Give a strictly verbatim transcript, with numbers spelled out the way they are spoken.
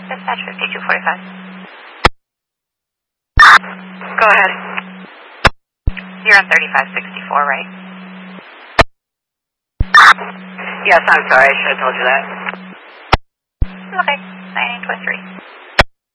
Dispatch fifty-two forty-five. Go ahead. You're on thirty-five sixty-four, right? Yes, I'm sorry. I should have told you that. Okay. nine eight two three.